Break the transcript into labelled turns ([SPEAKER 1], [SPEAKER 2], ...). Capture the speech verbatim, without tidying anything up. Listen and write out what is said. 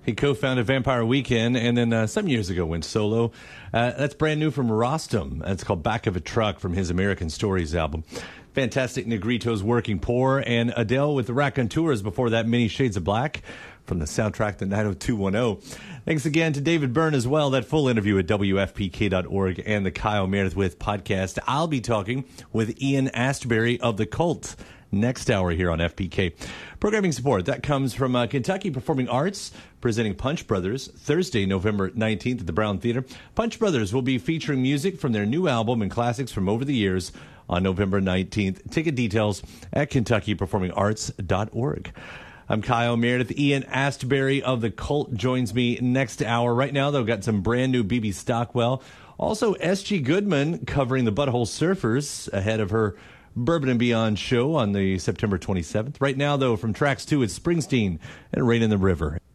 [SPEAKER 1] He co-founded Vampire Weekend and then uh, some years ago went solo. Uh, that's brand new from Rostam. It's called Back of a Truck from his American Stories album. Fantastic Negritos Working Poor, and Adele with the Raconteurs before that, Many Shades of Black from the soundtrack to nine oh two one oh. Thanks again to David Byrne as well. That full interview at W F P K dot org and the Kyle Meredith With podcast. I'll be talking with Ian Astbury of The Cult next hour here on F P K. Programming support, that comes from uh, Kentucky Performing Arts, presenting Punch Brothers, Thursday, November nineteenth at the Brown Theater. Punch Brothers will be featuring music from their new album and classics from over the years on November nineteenth. Ticket details at Kentucky Performing Arts dot org. I'm Kyle Meredith. Ian Astbury of The Cult joins me next hour. Right now, though, got some brand new B B Stockwell. Also, S G Goodman covering the Butthole Surfers ahead of her Bourbon and Beyond show on the September twenty-seventh. Right now, though, from tracks two, it's Springsteen and Rain in the River.